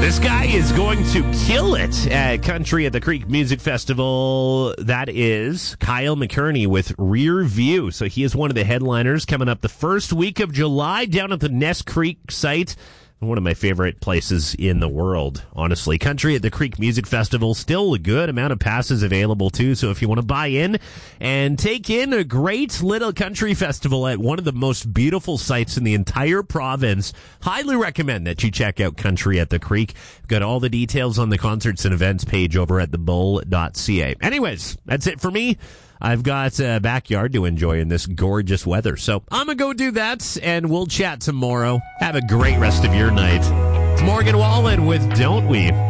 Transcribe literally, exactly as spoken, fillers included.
This guy is going to kill it at Country at the Creek Music Festival. That is Kyle McKerney with Rear View. So he is one of the headliners coming up the first week of July down at the Ness Creek site. One of my favorite places in the world, honestly. Country at the Creek Music Festival, still a good amount of passes available, too. So if you want to buy in and take in a great little country festival at one of the most beautiful sites in the entire province, highly recommend that you check out Country at the Creek. We've got all the details on the concerts and events page over at the bull dot c a. Anyways, that's it for me. I've got a backyard to enjoy in this gorgeous weather. So I'm going to go do that, and we'll chat tomorrow. Have a great rest of your night. It's Morgan Wallen with Don't We?